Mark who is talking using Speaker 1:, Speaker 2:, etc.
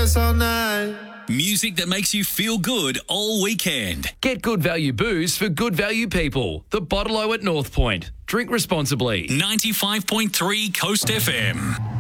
Speaker 1: dance all night.
Speaker 2: Music that makes you feel good all weekend.
Speaker 3: Get good value booze for good value people. The Bottle-O at North Point. Drink responsibly.
Speaker 2: 95.3 Coast FM.